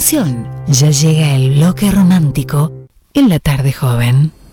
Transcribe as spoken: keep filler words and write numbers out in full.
continuación, ya llega el bloque romántico en la tarde joven.